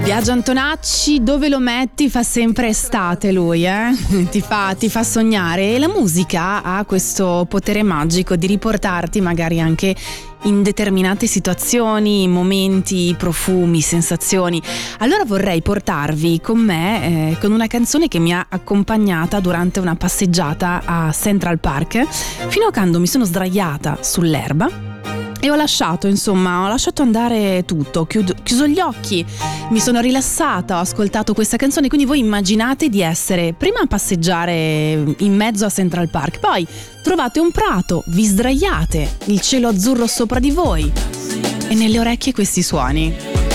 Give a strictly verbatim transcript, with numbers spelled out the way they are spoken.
Biagio Antonacci, dove lo metti fa sempre estate lui, eh? Ti fa, ti fa sognare, e la musica ha questo potere magico di riportarti magari anche in determinate situazioni, momenti, profumi, sensazioni. Allora vorrei portarvi con me eh, con una canzone che mi ha accompagnata durante una passeggiata a Central Park, fino a quando mi sono sdraiata sull'erba e ho lasciato, insomma, ho lasciato andare tutto, chiudo, chiuso gli occhi, mi sono rilassata, ho ascoltato questa canzone, quindi voi immaginate di essere prima a passeggiare in mezzo a Central Park, poi trovate un prato, vi sdraiate, il cielo azzurro sopra di voi e nelle orecchie questi suoni.